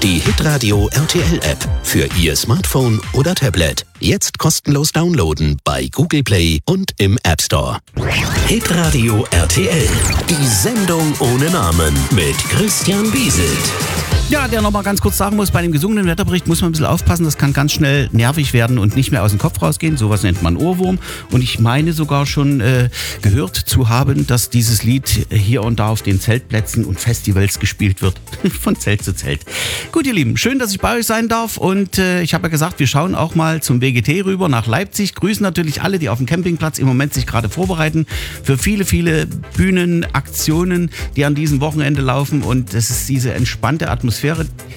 Die Hitradio RTL App für Ihr Smartphone oder Tablet. Jetzt kostenlos downloaden bei Google Play und im App Store. Hitradio RTL. Die Sendung ohne Namen mit Christian Bieselt. Ja, der nochmal ganz kurz sagen muss, bei dem gesungenen Wetterbericht muss man ein bisschen aufpassen, das kann ganz schnell nervig werden und nicht mehr aus dem Kopf rausgehen. Sowas nennt man Ohrwurm. Und ich meine sogar schon gehört zu haben, dass dieses Lied hier und da auf den Zeltplätzen und Festivals gespielt wird. Von Zelt zu Zelt. Gut, ihr Lieben, schön, dass ich bei euch sein darf. Und ich habe ja gesagt, wir schauen auch mal zum WGT rüber nach Leipzig. Grüßen natürlich alle, die auf dem Campingplatz im Moment sich gerade vorbereiten für viele, viele Bühnenaktionen, die an diesem Wochenende laufen. Und es ist diese entspannte Atmosphäre,